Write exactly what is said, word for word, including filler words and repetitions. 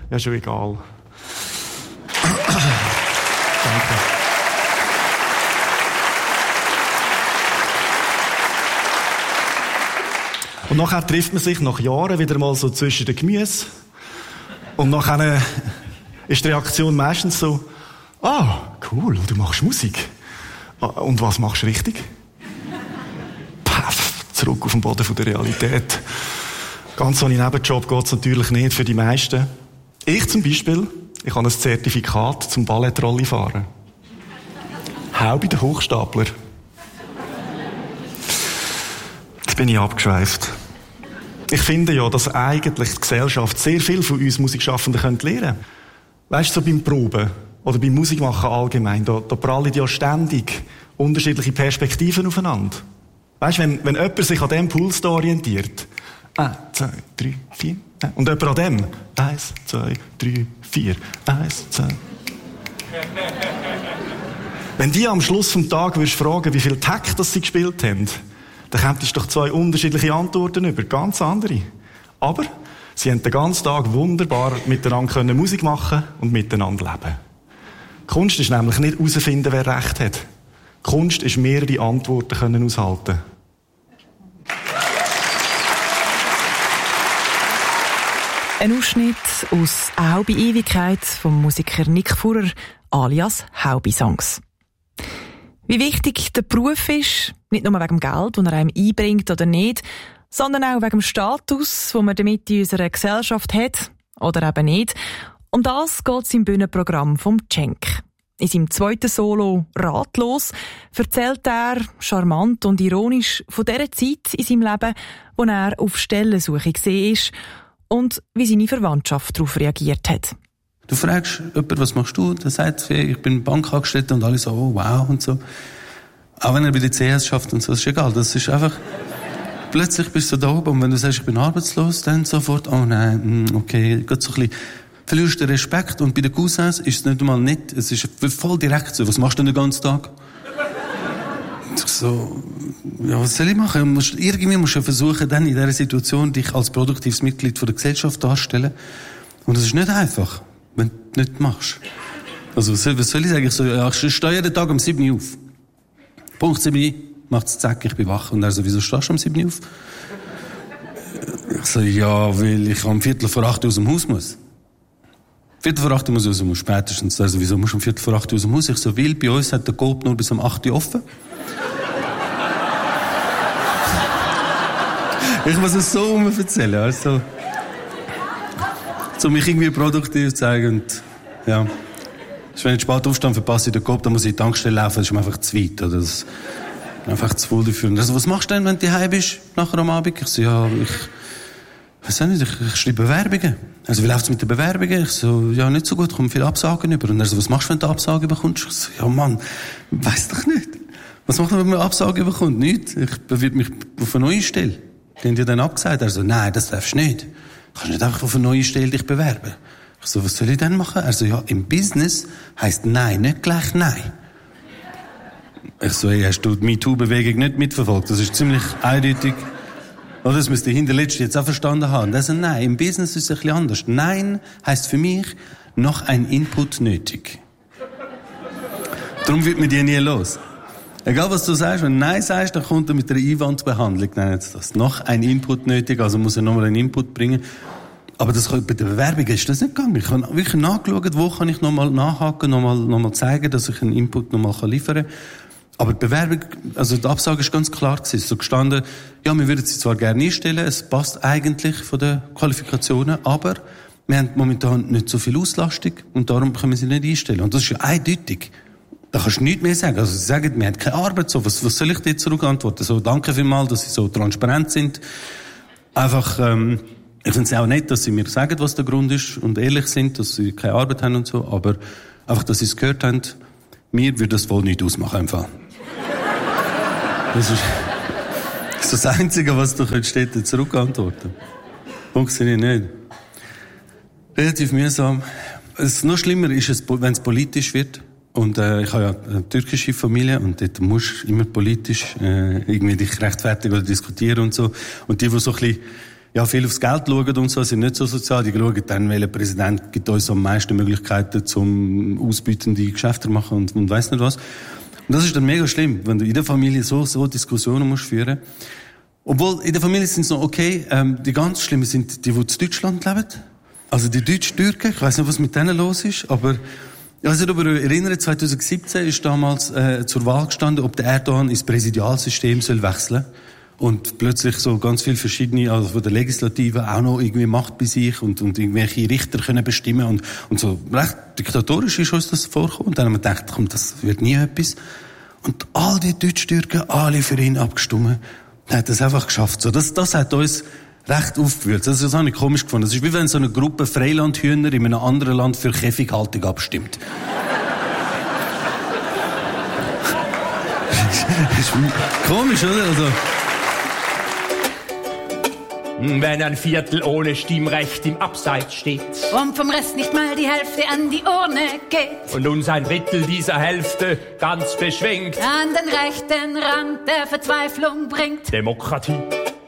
Ja, schon egal. Danke. Und nachher trifft man sich nach Jahren wieder mal so zwischen den Gemüse. Und nachher ist die Reaktion meistens so, ah, cool, du machst Musik. Und was machst du richtig? Paff, zurück auf den Boden der Realität. Ganz ohne Nebenjob geht es natürlich nicht für die meisten. Ich zum Beispiel, ich habe ein Zertifikat zum Ballettrolli fahren. Hau bei den Hochstapler. Jetzt bin ich abgeschweift. Ich finde ja, dass eigentlich die Gesellschaft sehr viel von uns Musikschaffenden lernen könnte. Weißt du, so beim Proben oder beim Musikmachen allgemein, da, da prallen ja ständig unterschiedliche Perspektiven aufeinander. Weißt du, wenn, wenn jemand sich an diesem Puls orientiert, eins, zwei, drei, vier, und jemand an dem, eins, zwei, drei, vier, eins, zwei. Wenn die am Schluss des Tages würdest fragen, wie viel Takt das sie gespielt haben, dann kämpfst du doch zwei unterschiedliche Antworten über, ganz andere. Aber sie haben den ganzen Tag wunderbar miteinander können Musik machen und miteinander leben. Kunst ist nämlich nicht herausfinden, wer Recht hat. Kunst ist mehrere Antworten können aushalten. Ein Ausschnitt aus «Hau bei Ewigkeit» vom Musiker Nick Fuhrer alias «Hau bei Songs». Wie wichtig der Beruf ist, nicht nur wegen dem Geld, das er einem einbringt oder nicht, sondern auch wegen dem Status, den man damit in unserer Gesellschaft hat, oder eben nicht. Um das geht es im Bühnenprogramm vom Cenk. In seinem zweiten Solo «Ratlos» erzählt er, charmant und ironisch, von dieser Zeit in seinem Leben, wo er auf Stellensuche gesehen ist und wie seine Verwandtschaft darauf reagiert hat. Du fragst jemanden, was machst du? Der sagt, ich bin Bankangestellter und alle so, oh, wow und so. Auch wenn er bei der C S schafft und so, ist egal. Das ist einfach, plötzlich bist du da oben und wenn du sagst, ich bin arbeitslos, dann sofort, oh nein, okay, geht so ein bisschen, verlierst den Respekt. Und bei den Cousins ist es nicht einmal nett, es ist voll direkt so, was machst du denn den ganzen Tag? So, ja, was soll ich machen? Musst, irgendwie musst du versuchen, dann in dieser Situation dich als produktives Mitglied von der Gesellschaft darzustellen. Und das ist nicht einfach, wenn du das nicht machst. Also, was soll, was soll ich sagen? Ich, so, ja, ich stehe jeden Tag um sieben Uhr auf. Punkt sieben macht's zack, ich bin wach. Und er so, wieso stehst du um sieben Uhr auf? Ich so, ja, weil ich am Viertel vor acht aus dem Haus muss. Viertel vor acht muss ich aus dem Haus, spätestens. Also, wieso musst du um Viertel vor acht aus dem Haus? Ich so, weil bei uns hat der Coop nur bis um acht Uhr offen. Ich muss es so um erzählen, also, um mich irgendwie produktiv zu zeigen. Und, ja. Wenn ich spät aufstehe, verpasse ich den Kopf, dann muss ich in die Tankstelle laufen, das ist mir einfach zu weit, oder? Das ist einfach zu voll dafür. Also, was machst du denn, wenn du daheim bist, nachher am Abend? Ich so, ja, ich, weiß auch nicht, ich, ich schreibe Bewerbungen. Also, wie läuft's mit den Bewerbungen? Ich so, ja, nicht so gut, kommen viele Absagen über. Und er so, was machst du, wenn du Absagen bekommst? Ich so, ja, Mann, weiss doch nicht. Was macht man, wenn man Absagen bekommt? Nichts. Ich bewirb mich auf eine neue Stelle. Die haben dir dann abgesagt. Er so, nein, das darfst du nicht. Du kannst nicht einfach auf eine neue Stelle dich bewerben. Ich so, was soll ich denn machen? Er so, ja, im Business heisst nein, nicht gleich nein. Ich so, hey, hast du die MeToo-Bewegung nicht mitverfolgt? Das ist ziemlich eindeutig. Oder das müsste der Hinterletzte jetzt auch verstanden haben. Das ist ein Nein. Im Business ist es ein bisschen anders. Nein heisst für mich noch ein Input nötig. Darum wird mir die nie los. Egal was du sagst, wenn du Nein sagst, dann kommt er mit einer Einwandbehandlung, nennen sie das. Noch ein Input nötig, also muss er nochmal einen Input bringen. Aber das, bei der Bewerbung ist das nicht gegangen. Ich habe wirklich nachgeschaut, wo kann ich nochmal nachhaken, nochmal, nochmal zeigen, dass ich einen Input nochmal liefern kann. Aber die Bewerbung, also die Absage ist ganz klar gewesen. So gestanden, ja, wir würden sie zwar gerne einstellen, es passt eigentlich von den Qualifikationen, aber wir haben momentan nicht so viel Auslastung und darum können wir sie nicht einstellen. Und das ist ja eindeutig. Da kannst du nichts mehr sagen. Also sie sagen, wir haben keine Arbeit, so, was, was soll ich dir zurückantworten? So, danke vielmals, dass sie so transparent sind. Einfach, ähm, ich finde es auch nett, dass sie mir sagen, was der Grund ist und ehrlich sind, dass sie keine Arbeit haben und so, aber einfach, dass sie es gehört haben, mir würde das wohl nicht ausmachen, einfach. Das ist, das ist das Einzige, was du könntest dir zurückantworten. Funktioniert nicht. Relativ mühsam. Es noch schlimmer ist es, wenn es politisch wird. Und äh, ich habe ja eine türkische Familie und dort musst du immer politisch äh, irgendwie dich rechtfertigen oder diskutieren und so. Und die, die so ein bisschen ja, viel aufs Geld schauen und so, sind nicht so sozial. Die schauen dann, welcher Präsident gibt uns am meisten Möglichkeiten zum ausbeutende Geschäfte machen und, und weiss nicht was. Und das ist dann mega schlimm, wenn du in der Familie so, so Diskussionen musst führen. Obwohl, in der Familie sind es noch okay, ähm, die ganz schlimmen sind die, die in Deutschland leben. Also die Deutsch-Türken, ich weiss nicht, was mit denen los ist, aber, ja, ich kann mich erinnern, zwanzig siebzehn ist damals, äh, zur Wahl gestanden, ob der Erdogan ins Präsidialsystem soll wechseln. Und plötzlich so ganz viele verschiedene, also von der Legislative auch noch irgendwie Macht bei sich und, und irgendwelche Richter können bestimmen und, und so recht diktatorisch ist uns das vorgekommen. Und dann haben wir gedacht, komm, das wird nie etwas. Und all die Deutsch-Türken, alle für ihn abgestimmt. Er hat das einfach geschafft. So, das, das hat uns recht aufgewühlt. Das, das habe ich komisch gefunden. Das ist wie wenn so eine Gruppe Freilandhühner in einem anderen Land für Käfighaltung abstimmt. Das ist komisch, oder? Also, wenn ein Viertel ohne Stimmrecht im Abseits steht und vom Rest nicht mal die Hälfte an die Urne geht und uns ein Drittel dieser Hälfte ganz beschwingt an den rechten Rand der Verzweiflung bringt. Demokratie